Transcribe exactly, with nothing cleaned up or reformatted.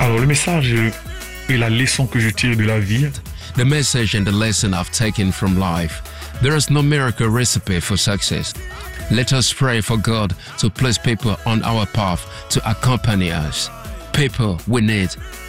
Alors, le message et la leçon que je tire de la vie, The message and the lesson I've taken from life. There is no miracle recipe for success. Let us pray for God to place people on our path to accompany us. People we need.